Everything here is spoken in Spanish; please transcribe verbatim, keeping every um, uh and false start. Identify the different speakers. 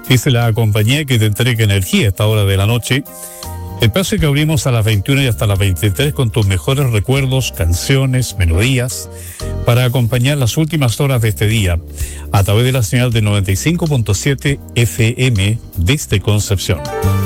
Speaker 1: Dice la compañía que te entrega energía a esta hora de la noche. Espacio que abrimos a las veintiuna y hasta las veintitrés con tus mejores recuerdos, canciones, melodías, para acompañar las últimas horas de este día, a través de la señal de noventa y cinco punto siete F M desde Concepción.